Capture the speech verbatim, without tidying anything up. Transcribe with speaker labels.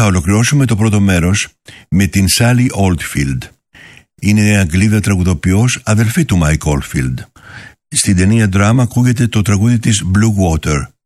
Speaker 1: θα ολοκληρώσουμε το πρώτο μέρος με την Sally Oldfield. Είναι η Αγγλίδα τραγουδοποιός, αδελφή του Mike Oldfield. Στην ταινία Drama ακούγεται το τραγούδι της Blue Water.